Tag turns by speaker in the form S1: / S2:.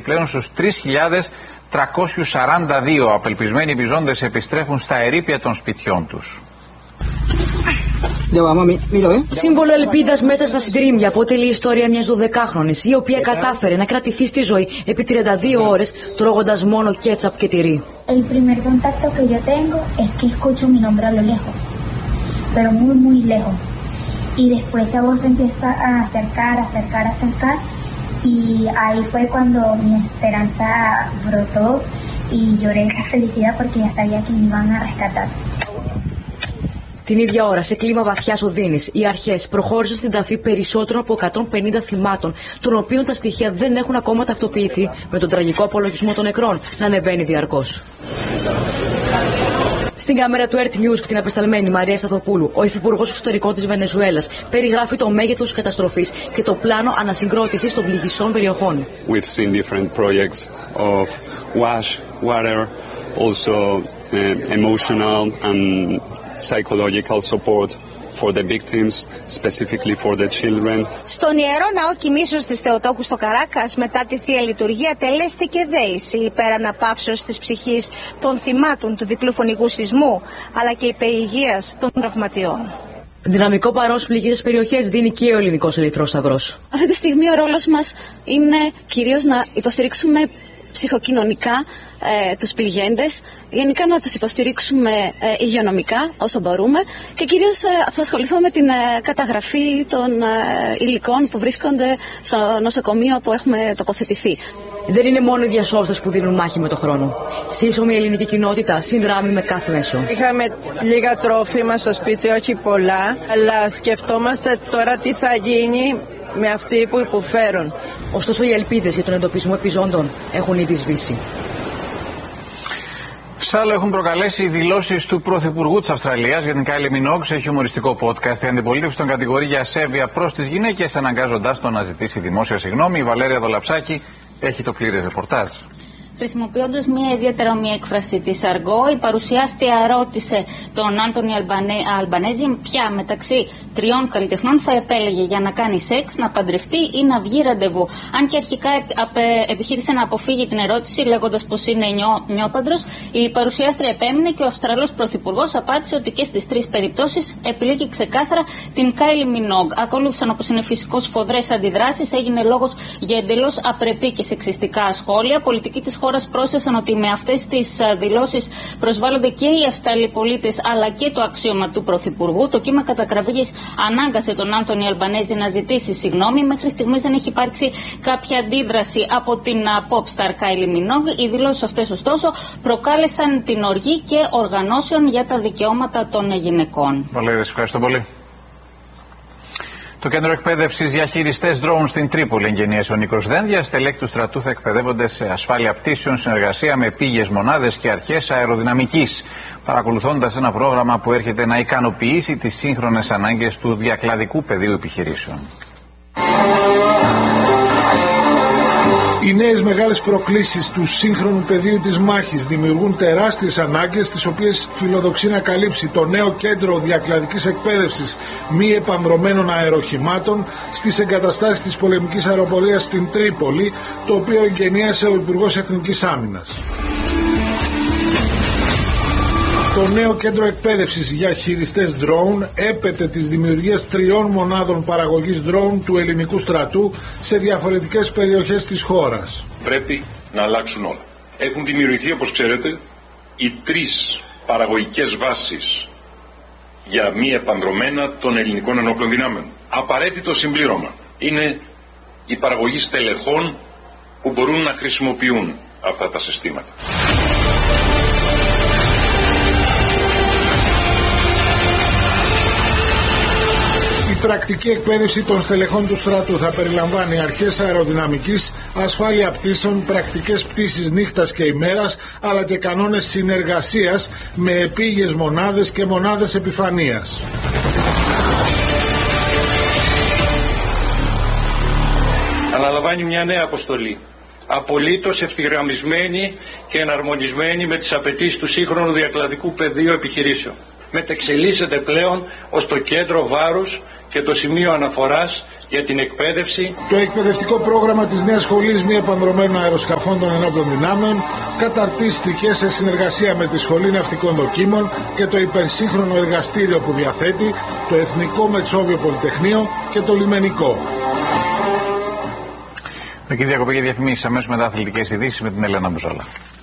S1: πλέον στους 3.342. Απελπισμένοι επιζώντες επιστρέφουν στα ερείπια των σπιτιών τους.
S2: Σύμβολο ελπίδας μέσα στα συντρίμμια αποτελεί η ιστορία μιας 12χρονης, η οποία κατάφερε να κρατηθεί στη ζωή επί 32 ώρες τρώγοντας μόνο κέτσαπ και τυρί.
S3: El primer contacto que yo tengo es que escucho mi nombre a lo lejos, pero muy muy lejos. Y después esa voz empieza a acercar y ahí fue cuando mi esperanza brotó y lloré de felicidad porque ya sabía que me iban a rescatar.
S2: Την ίδια ώρα, σε κλίμα βαθιάς οδύνης, οι αρχές προχώρησαν στην ταφή περισσότερων από 150 θυμάτων, των οποίων τα στοιχεία δεν έχουν ακόμα ταυτοποιηθεί, με τον τραγικό απολογισμό των νεκρών να ανεβαίνει διαρκώς. Στην κάμερα του RT News, την απεσταλμένη Μαρία Σταθοπούλου, ο Υφυπουργός Εξωτερικών της Βενεζουέλας περιγράφει το μέγεθος της καταστροφής και το πλάνο ανασυγκρότησης των πληγισών περιοχών.
S4: We've seen different projects of water, also emotional and psychological support for the victims, specifically for the children.
S5: Στον Ιερό Ναό Κοιμήσεως της Θεοτόκου στο Καράκας, μετά τη Θεία Λειτουργία, τελέστηκε δέηση υπέρ αναπαύσεως της ψυχής των θυμάτων του διπλού φωνικού σεισμού, αλλά και υπερηγείας των τραυματιών.
S2: Δυναμικό παρόν στις πληγείες περιοχές δίνει και ο Ελληνικός Ερυθρός Σταυρός.
S6: Αυτή τη στιγμή ο ρόλος μας είναι κυρίως να υποστηρίξουμε ψυχοκοινωνικά τους πληγέντες, γενικά να τους υποστηρίξουμε υγειονομικά όσο μπορούμε και κυρίως θα ασχοληθώ με την καταγραφή των υλικών που βρίσκονται στο νοσοκομείο που έχουμε τοποθετηθεί.
S2: Δεν είναι μόνο οι διασώστες που δίνουν μάχη με το χρόνο. Σύσσωμη η ελληνική κοινότητα συνδράμει με κάθε μέσο.
S7: Είχαμε λίγα τρόφιμα στο σπίτι, όχι πολλά, αλλά σκεφτόμαστε τώρα τι θα γίνει με αυτοί που υποφέρουν.
S2: Ωστόσο, οι ελπίδες για τον εντοπισμό επιζώντων έχουν ήδη σβήσει.
S1: Σάλο έχουν προκαλέσει οι δηλώσεις του Πρωθυπουργού της Αυστραλίας για την Κάιλι Μινόγκ σε χιουμοριστικό podcast. Η αντιπολίτευση τον κατηγορεί για ασέβεια προς τις γυναίκες, αναγκάζοντάς τον να ζητήσει δημόσια συγγνώμη. Η Βαλέρια Δολαψάκη έχει το πλήρες ρεπορτάζ.
S8: Χρησιμοποιώντας μια ιδιαίτερα ομοία έκφραση της αργό, η παρουσιάστρια ρώτησε τον Άντονι Αλμπανέζη ποια μεταξύ τριών καλλιτεχνών θα επέλεγε για να κάνει σεξ, να παντρευτεί ή να βγει ραντεβού. Αν και αρχικά επιχείρησε να αποφύγει την ερώτηση λέγοντας πως είναι νιόπαντρος, η παρουσιάστρια επέμεινε και ο Αυστραλός Πρωθυπουργός απάντησε ότι και στις τρεις περιπτώσεις επιλέγει ξεκάθαρα την Κάιλι Μινόγκ. Ακολούθησαν, όπως είναι φυσικό, σφοδρές αντιδράσεις, έγινε λόγος για εντελώς απρεπή και σεξιστικά σχόλια. Πολιτικοί της χώρας πρόσθεσαν ότι με αυτές τις δηλώσεις προσβάλλονται και οι Αυστραλοί πολίτες αλλά και το αξίωμα του Πρωθυπουργού. Το κύμα κατακραυγής ανάγκασε τον Άντονι Αλμπανέζη να ζητήσει συγγνώμη. Μέχρι στιγμής δεν έχει υπάρξει κάποια αντίδραση από την pop star Κάιλι Μινόγκ. Οι δηλώσεις αυτές, ωστόσο, προκάλεσαν την οργή και οργανώσεων για τα δικαιώματα των γυναικών.
S1: Βαλέρη, ευχαριστώ πολύ. Το κέντρο εκπαίδευσης για χειριστές ντρόουν στην Τρίπολη εγγενίασε ο Νίκος Δένδιας. Στελέχοι του στρατού θα εκπαιδεύονται σε ασφάλεια πτήσεων, συνεργασία με επίγειες μονάδες και αρχές αεροδυναμικής, παρακολουθώντας ένα πρόγραμμα που έρχεται να ικανοποιήσει τις σύγχρονες ανάγκες του διακλαδικού πεδίου επιχειρήσεων.
S9: Οι νέες μεγάλες προκλήσεις του σύγχρονου πεδίου της μάχης δημιουργούν τεράστιες ανάγκες, τις οποίες φιλοδοξεί να καλύψει το νέο κέντρο διακλαδικής εκπαίδευσης μη επανδρωμένων αεροχημάτων στις εγκαταστάσεις της πολεμικής αεροπορίας στην Τρίπολη, το οποίο εγγενίασε ο Υπουργός Εθνικής Άμυνας. Το νέο κέντρο εκπαίδευσης για χειριστές drone έπεται της δημιουργίας 3 μονάδων παραγωγής drone του ελληνικού στρατού σε διαφορετικές περιοχές της χώρας.
S10: Πρέπει να αλλάξουν όλα. Έχουν δημιουργηθεί, όπως ξέρετε, οι 3 παραγωγικές βάσεις για μη επανδρομένα των ελληνικών ενόπλων δυνάμεων. Απαραίτητο συμπλήρωμα είναι η παραγωγή στελεχών που μπορούν να χρησιμοποιούν αυτά τα συστήματα.
S9: Η πρακτική εκπαίδευση των στελεχών του στρατού θα περιλαμβάνει αρχές αεροδυναμικής, ασφάλεια πτήσεων, πρακτικές πτήσεις νύχτας και ημέρας, αλλά και κανόνες συνεργασίας με επίγειες μονάδες και μονάδες επιφανείας.
S11: Αναλαμβάνει μια νέα αποστολή, απολύτως ευθυγραμμισμένη και εναρμονισμένη με τις απαιτήσεις του σύγχρονου διακλαδικού πεδίου επιχειρήσεων. Μετεξελίσσεται πλέον ως το κέντρο βάρους και το σημείο αναφοράς για την εκπαίδευση.
S9: Το εκπαιδευτικό πρόγραμμα της Νέας Σχολής Μη Επανδρομένων Αεροσκαφών των Ενόπλων Δυνάμεων καταρτίστηκε σε συνεργασία με τη Σχολή Ναυτικών Δοκίμων και το υπερσύγχρονο εργαστήριο που διαθέτει, το Εθνικό Μετσόβιο Πολυτεχνείο και το Λιμενικό.
S1: Εκεί διακοπή και διαφημίσεις, αμέσως μετά αθλητικές ειδήσεις με την Ελένα Μπουζόλα.